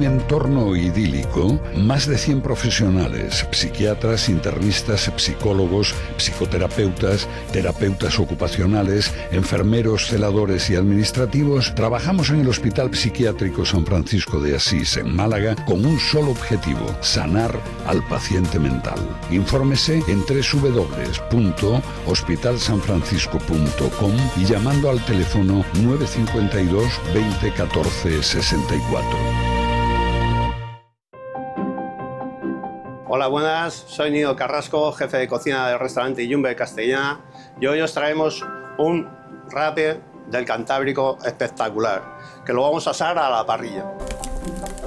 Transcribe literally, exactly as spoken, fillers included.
entorno idílico, más de cien profesionales, psiquiatras, internistas, psicólogos, psicoterapeutas, terapeutas ocupacionales, enfermeros, celadores y administrativos, trabajamos en el Hospital Psiquiátrico San Francisco de Asís, en Málaga, con un solo objetivo: sanar al paciente mental. Infórmese en doble u doble u doble u punto hospital san francisco punto com y llamando al teléfono nueve cinco dos, veinte, catorce, sesenta y cuatro. Hola, buenas, soy Nido Carrasco, jefe de cocina del restaurante Yumbe Castellana, y hoy os traemos un rape del Cantábrico espectacular, que lo vamos a asar a la parrilla.